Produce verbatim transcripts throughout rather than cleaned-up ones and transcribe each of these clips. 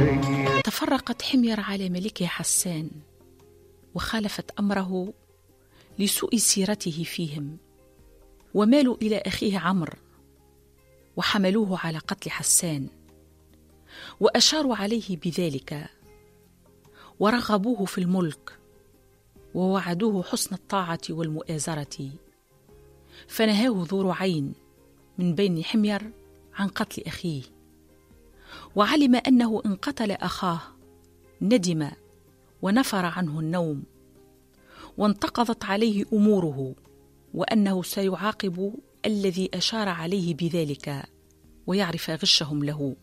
تفرقت حمير على ملكها حسان وخالفت أمره لسوء سيرته فيهم، ومالوا إلى أخيه عمرو وحملوه على قتل حسان، وأشاروا عليه بذلك ورغبوه في الملك ووعدوه حسن الطاعة والمؤازرة، فنهاه ذو رعين من بين حمير عن قتل أخيه، وعلم أنه إن قتل أخاه ندم ونفر عنه النوم، وانتقضت عليه أموره، وأنه سيعاقب الذي أشار عليه بذلك ويعرف غشهم له.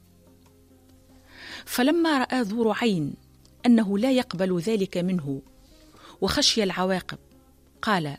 فلما رأى ذو رعين أنه لا يقبل ذلك منه وخشي العواقب قال: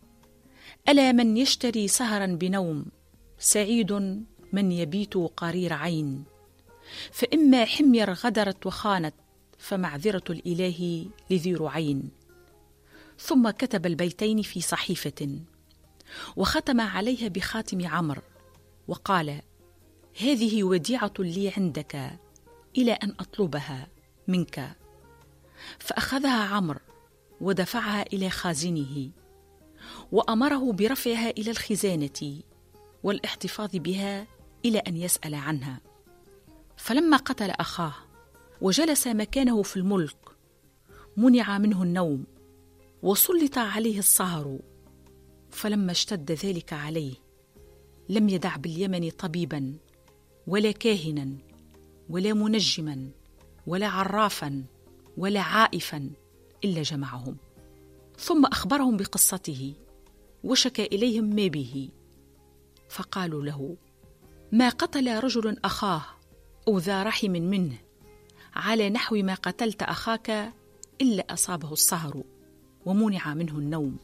ألا من يشتري سهرا بنوم سعيد من يبيت قرير عين، فإما حمير غدرت وخانت فمعذرة الإله لذي رعين. ثم كتب البيتين في صحيفة وختم عليها بخاتم عمرو وقال: هذه وديعة لي عندك إلى أن أطلبها منك. فأخذها عمرو ودفعها إلى خازنه، وأمره برفعها إلى الخزانة والاحتفاظ بها إلى أن يسأل عنها. فلما قتل أخاه وجلس مكانه في الملك منع منه النوم وسلط عليه السهر، فلما اشتد ذلك عليه لم يدع باليمن طبيبا ولا كاهنا ولا منجما ولا عرافا ولا عائفا إلا جمعهم، ثم أخبرهم بقصته وشكى إليهم ما به، فقالوا له: ما قتل رجل أخاه أو ذا رحم منه على نحو ما قتلت أخاك إلا أصابه السهر ومنع منه النوم.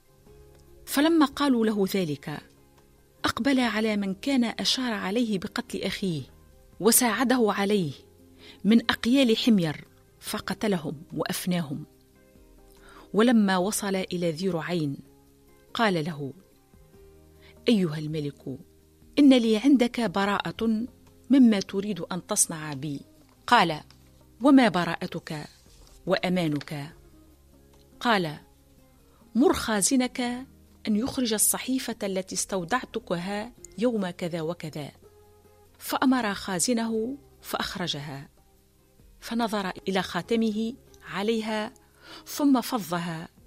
فلما قالوا له ذلك أقبل على من كان أشار عليه بقتل أخيه وساعده عليه من أقيال حمير فقتلهم وأفناهم. ولما وصل إلى ذي رعين قال له: أيها الملك، إن لي عندك براءة مما تريد أن تصنع بي. قال: وما براءتك وأمانك؟ قال: مر خازنك أن يخرج الصحيفة التي استودعتكها يوم كذا وكذا. فأمر خازنه فأخرجها، فنظر إلى خاتمه عليها ثم فضها